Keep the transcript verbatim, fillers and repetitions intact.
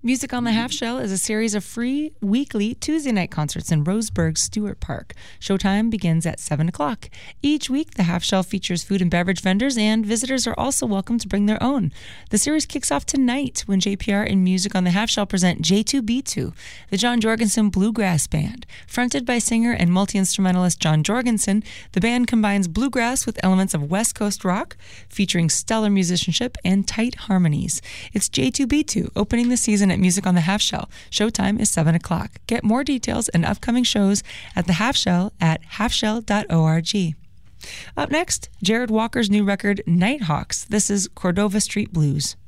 Music on the Half Shell is a series of free weekly Tuesday night concerts in Roseburg Stewart Park. Showtime begins at seven o'clock. Each week, the Half Shell features food and beverage vendors, and visitors are also welcome to bring their own. The series kicks off tonight when J P R and Music on the Half Shell present J two B two, the John Jorgensen Bluegrass Band. Fronted by singer and multi-instrumentalist John Jorgensen, the band combines bluegrass with elements of West Coast rock, featuring stellar musicianship and tight harmonies. It's J two B two, opening the season at Music on the Half Shell. Showtime is seven o'clock. Get more details and upcoming shows at the Half Shell at half shell dot org. Up next, Jared Walker's new record, Nighthawks. This is Cordova Street Blues.